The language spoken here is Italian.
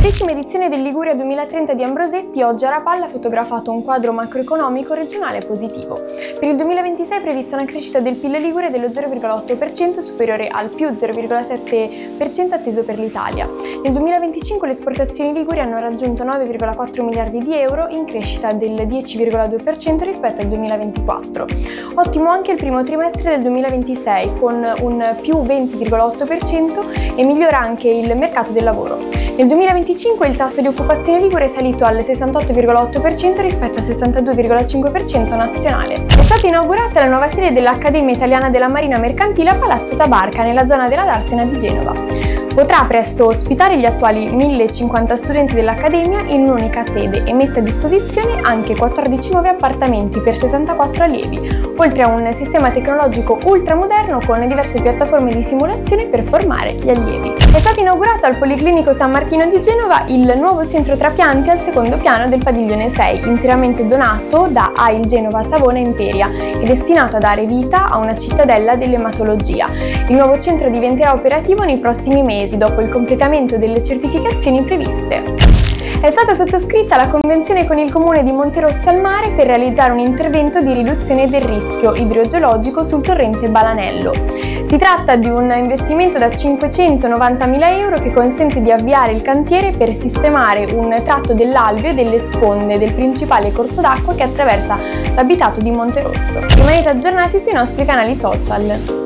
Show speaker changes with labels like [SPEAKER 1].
[SPEAKER 1] 10ª edizione del Liguria 2030 di Ambrosetti oggi a Rapalla ha fotografato un quadro macroeconomico regionale positivo. Per il 2026 è prevista una crescita del PIL ligure dello 0,8% superiore al più 0,7% atteso per l'Italia. Nel 2025 le esportazioni liguri hanno raggiunto 9,4 miliardi di euro in crescita del 10,2% rispetto al 2024. Ottimo anche il primo trimestre del 2026 con un più 20,8% e migliora anche il mercato del lavoro. Nel 2025 il tasso di occupazione ligure è salito al 68,8% rispetto al 62,5% nazionale. È stata inaugurata la nuova sede dell'Accademia Italiana della Marina Mercantile a Palazzo Tabarca, nella zona della Darsena di Genova. Potrà presto ospitare gli attuali 1050 studenti dell'Accademia in un'unica sede e mette a disposizione anche 14 nuovi appartamenti per 64 allievi, oltre a un sistema tecnologico ultramoderno con diverse piattaforme di simulazione per formare gli allievi. È stato inaugurato al Policlinico San Martino di Genova il nuovo centro trapianti al secondo piano del padiglione 6, interamente donato da AIL Genova Savona Imperia e destinato a dare vita a una cittadella dell'ematologia. Il nuovo centro diventerà operativo nei prossimi mesi, dopo il completamento delle certificazioni previste. È stata sottoscritta la convenzione con il comune di Monterosso al Mare per realizzare un intervento di riduzione del rischio idrogeologico sul torrente Balanello. Si tratta di un investimento da 590.000 euro che consente di avviare il cantiere per sistemare un tratto dell'alveo e delle sponde del principale corso d'acqua che attraversa l'abitato di Monterosso. Rimanete aggiornati sui nostri canali social.